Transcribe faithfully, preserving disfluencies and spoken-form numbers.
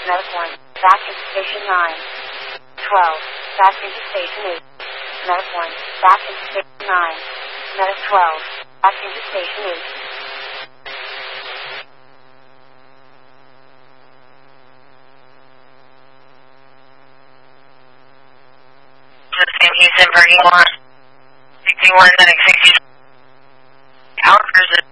Meta point. Back into station nine. twelve. Back into station eight. Meta point. Back into station nine. Meta twelve. Back into station eight. Houston, Bernie one. sixty-one, sixty. Hour cruises.